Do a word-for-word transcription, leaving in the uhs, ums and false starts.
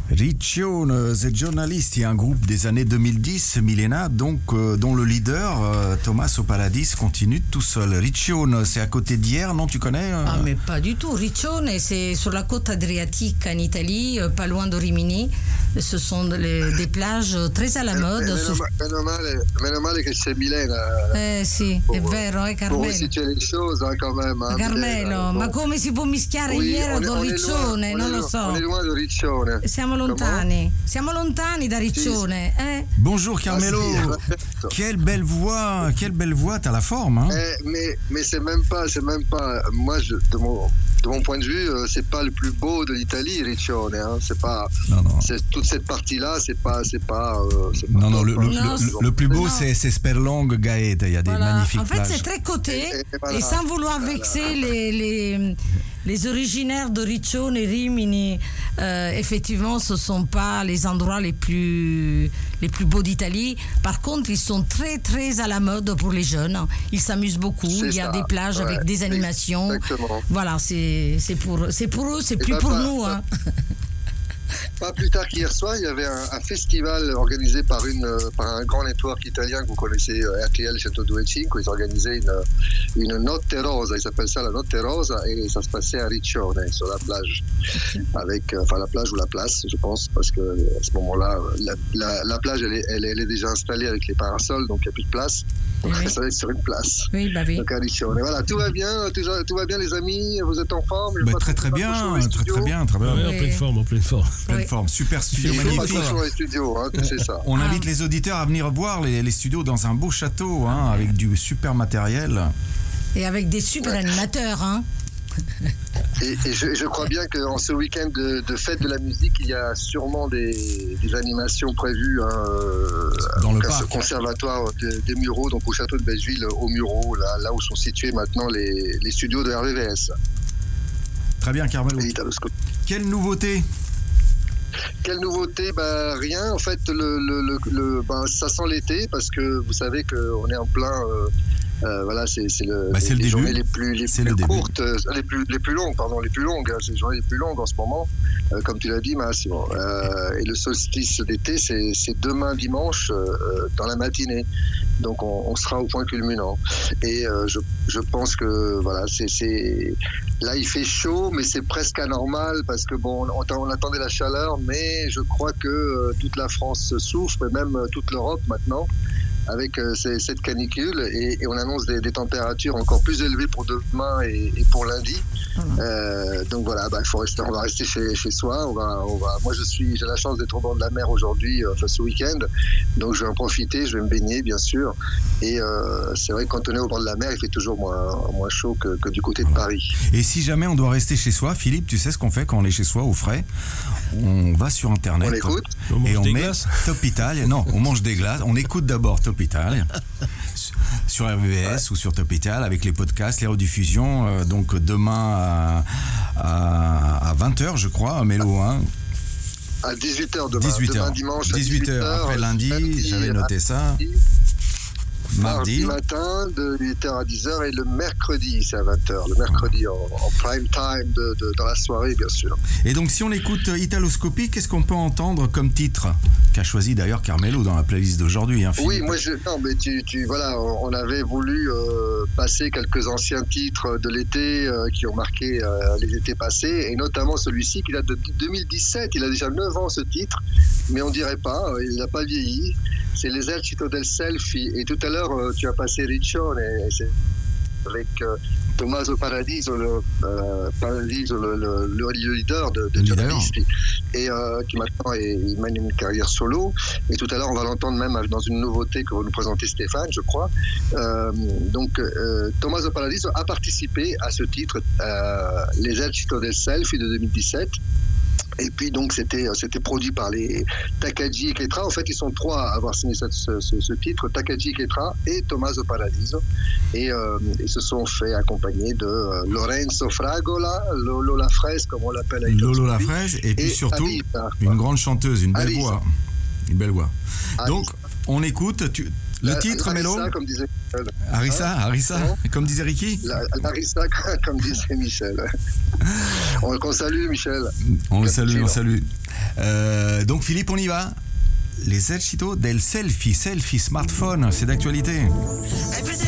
Riccione, The Journalist, un groupe des années deux mille dix, Milena, donc, euh, dont le leader, euh, Tommaso Paradis, continue tout seul. Riccione, c'est à côté d'Hyères, non, tu connais euh... Ah, mais pas du tout. Riccione, c'est sur la côte adriatique en Italie, euh, pas loin de Rimini. Ce sont les, des plages très à la mode. Meno, su... meno, male, meno male che c'è Milena. Eh sì, pour, è vero, eh Carmelo. Pour situer les choses, hein, quand même. Hein, Carmelo, Milena, ma bon. come si può mischiare Oui, Hyères con Riccione? Loin, non lo loin, so. On est loin de Riccione. Siamo lontani, Comment? siamo lontani da Riccione. Sì. Eh? Bonjour Carmelo, ah, si, quelle belle voix, quelle belle voix, t'as la forme. Hein eh, mais mais c'est même pas, c'est même pas. Moi, je, de mon de mon point de vue, euh, c'est pas le plus beau de l'Italie, Riccione. Hein, c'est pas. Non, non. C'est, toute cette partie-là, c'est pas, c'est pas. Euh, c'est pas non, non, top, le, hein. le, Non, le, le plus beau, c'est, c'est Sperlongue, Gaète. Il y a des Voilà. magnifiques En fait, plages. c'est très coté. Et, et, voilà. Et sans vouloir vexer les, les, les originaires de Riccione et Rimini, euh, effectivement, ce ne sont pas les endroits les plus, les plus beaux d'Italie. Par contre, ils sont très, très à la mode pour les jeunes. Ils s'amusent beaucoup. C'est Il y a ça. des plages Ouais. avec des animations. Exactement. Voilà, c'est, c'est, pour, c'est pour eux, c'est Et plus bah, pour bah, nous. bah, Hein. Pas plus tard qu'hier soir, il y avait un, un festival organisé par, une, par un grand network italien que vous connaissez, R T L centodue e cinque. Ils organisaient une, une Notte Rosa, ils s'appellent ça la Notte Rosa, et ça se passait à Riccione, sur la plage. Avec, enfin, la plage ou la place, je pense, parce que à ce moment-là, la, la, la plage, elle est, elle, est, elle est déjà installée avec les parasols, donc il n'y a plus de place. Donc Oui. ça va être sur une place. Oui, bah oui. Donc à Riccione. Voilà, tout va bien, tout, tout va bien les amis, vous êtes en forme? Bah, très très bien, très très bien, très bien. Ouais, en Oui. pleine forme, en pleine forme. Pleine Oui. forme, super studio Il faut pas magnifique. sur les studios, hein, c'est ça. On Ah. invite les auditeurs à venir voir les, les studios dans un beau château, hein, avec du super matériel. Et avec des super Ouais. animateurs. Hein. Et, et je, je crois bien qu'en ce week-end de, de fête de la musique, il y a sûrement des, des animations prévues hein, Dans le à ce parc. conservatoire des, des Mureaux, donc au château de Belleville, aux Mureaux, là, là où sont situés maintenant les, les studios de R V V S. Très bien, Carmelo. Et Italoscope. Quelle nouveauté? Quelle nouveauté? Bah, rien. En fait, le, le, le, le, bah, ça sent l'été parce que vous savez qu'on est en plein. Euh, euh, voilà, c'est, c'est, le, Bah, c'est les, le les début. journées les plus, les C'est plus le début. courtes, euh, les plus, les plus longues, pardon, les plus longues. Hein, c'est les journées les plus longues en ce moment, euh, comme tu l'as dit, Massimo. Euh, et le solstice d'été, c'est, c'est demain dimanche euh, dans la matinée. Donc on, on sera au point culminant. Et euh, je, je pense que voilà, c'est, c'est là il fait chaud, mais c'est presque anormal parce que bon, on, on attendait la chaleur, mais je crois que euh, toute la France souffre, et même euh, toute l'Europe maintenant, avec euh, ces, cette canicule, et, et on annonce des, des températures encore plus élevées pour demain et, et pour lundi. Euh, donc voilà, bah, il faut rester, on va rester chez, chez soi. On va, on va. Moi, je suis, j'ai la chance d'être au bord de la mer aujourd'hui, euh, enfin ce week-end, donc je vais en profiter. Je vais me baigner, bien sûr. Et euh, c'est vrai que quand on est au bord de la mer, il fait toujours moins, moins chaud que, que du côté de Paris. Et si jamais on doit rester chez soi, Philippe, tu sais ce qu'on fait quand on est chez soi au frais? On va sur Internet. On écoute. On mange et on des met glaces. Top Italia. Non, on mange des glaces. On écoute d'abord Top Italia sur R V V S ouais. ou sur Top Italia avec les podcasts, les rediffusions. Euh, donc demain à, à, à vingt heures, je crois, à Mélo. Hein. À dix-huit heures demain. dix-huit heures. Demain dimanche. À dix-huit heures après lundi, lundi, j'avais noté ça. Mardi. Mardi matin de huit heures à dix heures et le mercredi c'est à vingt heures. Le mercredi en, en prime time de, de, dans la soirée bien sûr. Et donc si on écoute Italoscopie, qu'est-ce qu'on peut entendre comme titre qu'a choisi d'ailleurs Carmelo dans la playlist d'aujourd'hui hein, Oui, moi je non mais tu, tu voilà, on avait voulu euh, passer quelques anciens titres de l'été euh, qui ont marqué euh, les étés passés et notamment celui-ci qui date de deux mille dix-sept. Il a déjà neuf ans ce titre, mais on dirait pas, il n'a pas vieilli. C'est l'Esercito del Selfie. Et tout à l'heure, tu as passé Riccione, et c'est avec euh, Tommaso Paradiso, le, euh, Paradiso, le, le, le leader de, de Giornalisti, et euh, qui maintenant est, il mène une carrière solo. Et tout à l'heure, on va l'entendre même dans une nouveauté que va nous présenter Stéphane, je crois. Euh, donc, euh, Tommaso Paradiso a participé à ce titre, euh, l'Esercito del Selfie de deux mille dix-sept. Et puis donc c'était c'était produit par les Takagi et Ketra. En fait, ils sont trois à avoir signé ce, ce, ce titre, Takagi, Ketra et Tommaso Paradiso. Et euh, ils se sont fait accompagner de euh, Lorenzo Fragola, Lolo La Fraise, comme on l'appelle à Lolo La Fraise, et puis et surtout Alita, une grande chanteuse, une belle Alita. voix. Une belle voix. Alita. Donc on écoute, tu, Le La- titre, Larissa, Mélo comme disait Michel. Harissa, Hein Harissa, Comment comme disait Ricky. La- Larissa, comme disait Michel. On, qu'on salue, Michel. On le salue, on Cappuccino. salue. Euh, donc Philippe, on y va. Les Esercito del selfie, selfie, smartphone, c'est d'actualité.